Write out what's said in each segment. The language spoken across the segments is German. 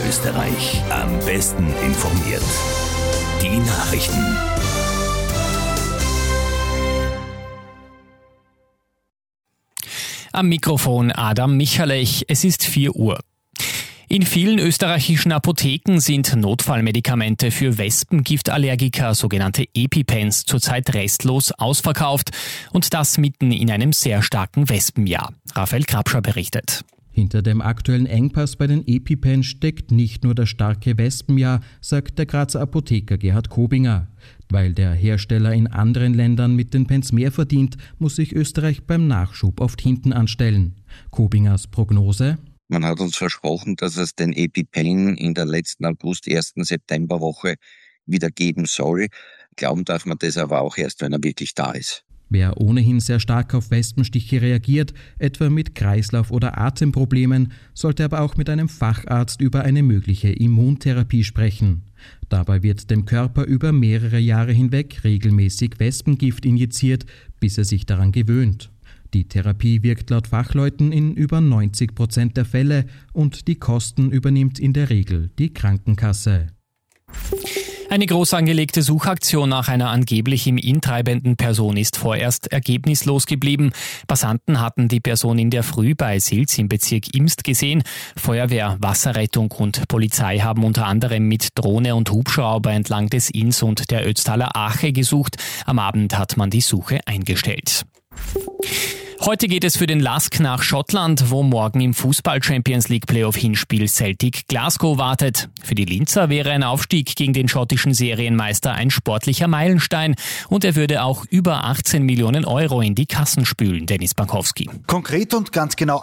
Niederösterreich. Am besten informiert. Die Nachrichten. Am Mikrofon Adam Michalech. Es ist 4 Uhr. In vielen österreichischen Apotheken sind Notfallmedikamente für Wespengiftallergiker, sogenannte EpiPens, zurzeit restlos ausverkauft. Und das mitten in einem sehr starken Wespenjahr. Raphael Krapscher berichtet. Hinter dem aktuellen Engpass bei den EpiPens steckt nicht nur das starke Wespenjahr, sagt der Grazer Apotheker Gerhard Kobinger. Weil der Hersteller in anderen Ländern mit den Pens mehr verdient, muss sich Österreich beim Nachschub oft hinten anstellen. Kobingers Prognose: Man hat uns versprochen, dass es den EpiPen in der letzten August-, 1. Septemberwoche wieder geben soll. Glauben darf man das aber auch erst, wenn er wirklich da ist. Wer ohnehin sehr stark auf Wespenstiche reagiert, etwa mit Kreislauf- oder Atemproblemen, sollte aber auch mit einem Facharzt über eine mögliche Immuntherapie sprechen. Dabei wird dem Körper über mehrere Jahre hinweg regelmäßig Wespengift injiziert, bis er sich daran gewöhnt. Die Therapie wirkt laut Fachleuten in über 90% der Fälle und die Kosten übernimmt in der Regel die Krankenkasse. Eine groß angelegte Suchaktion nach einer angeblich im Inn treibenden Person ist vorerst ergebnislos geblieben. Passanten hatten die Person in der Früh bei Silz im Bezirk Imst gesehen. Feuerwehr, Wasserrettung und Polizei haben unter anderem mit Drohne und Hubschrauber entlang des Inns und der Ötztaler Ache gesucht. Am Abend hat man die Suche eingestellt. Heute geht es für den LASK nach Schottland, wo morgen im Fußball-Champions-League-Playoff-Hinspiel Celtic Glasgow wartet. Für die Linzer wäre ein Aufstieg gegen den schottischen Serienmeister ein sportlicher Meilenstein und er würde auch über 18 Millionen Euro in die Kassen spülen, Dennis Bankowski. Konkret und ganz genau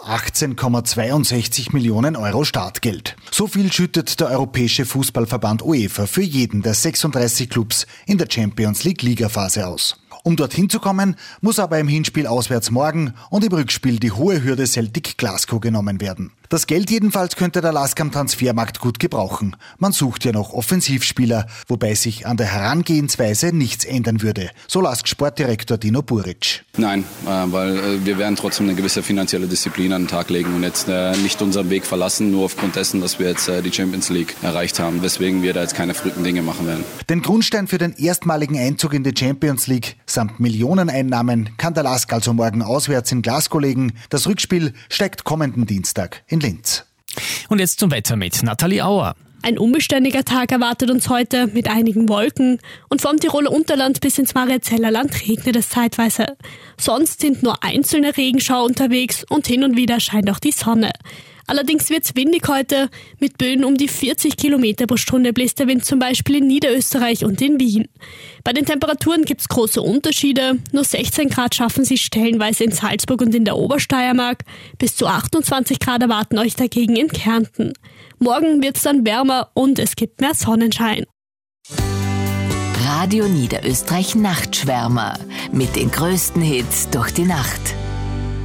18,62 Millionen Euro Startgeld. So viel schüttet der Europäische Fußballverband UEFA für jeden der 36 Clubs in der Champions-League-Ligaphase aus. Um dorthin zu kommen, muss aber im Hinspiel auswärts morgen und im Rückspiel die hohe Hürde Celtic Glasgow genommen werden. Das Geld jedenfalls könnte der LASK am Transfermarkt gut gebrauchen. Man sucht ja noch Offensivspieler, wobei sich an der Herangehensweise nichts ändern würde. So LASK-Sportdirektor Dino Buric. Nein, weil wir werden trotzdem eine gewisse finanzielle Disziplin an den Tag legen und jetzt nicht unseren Weg verlassen, nur aufgrund dessen, dass wir jetzt die Champions League erreicht haben, weswegen wir da jetzt keine verrückten Dinge machen werden. Den Grundstein für den erstmaligen Einzug in die Champions League samt Millioneneinnahmen kann der LASK also morgen auswärts in Glasgow legen. Das Rückspiel steigt kommenden Dienstag in Linz. Und jetzt zum Wetter mit Nathalie Auer. Ein unbeständiger Tag erwartet uns heute mit einigen Wolken und vom Tiroler Unterland bis ins Mariazellerland regnet es zeitweise. Sonst sind nur einzelne Regenschauer unterwegs und hin und wieder scheint auch die Sonne. Allerdings wird's windig heute. Mit Böen um die 40 Kilometer pro Stunde bläst der Wind zum Beispiel in Niederösterreich und in Wien. Bei den Temperaturen gibt's große Unterschiede. Nur 16 Grad schaffen sie stellenweise in Salzburg und in der Obersteiermark. Bis zu 28 Grad erwarten euch dagegen in Kärnten. Morgen wird's dann wärmer und es gibt mehr Sonnenschein. Radio Niederösterreich Nachtschwärmer mit den größten Hits durch die Nacht.